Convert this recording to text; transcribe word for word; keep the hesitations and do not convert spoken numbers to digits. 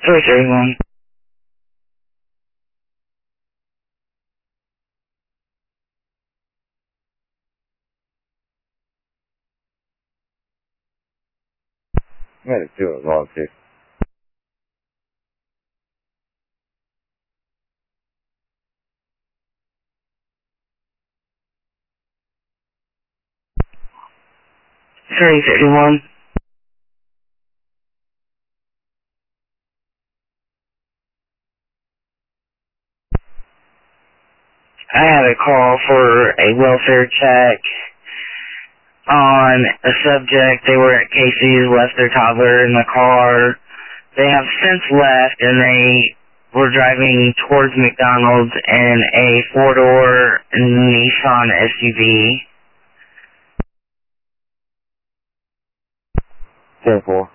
three thirty-one. Medic two at log six. three thirty-one. I had a call for a welfare check on a subject. They were at Casey's, left their toddler in the car. They have since left, and they were driving towards McDonald's in a four-door Nissan S U V. ten four.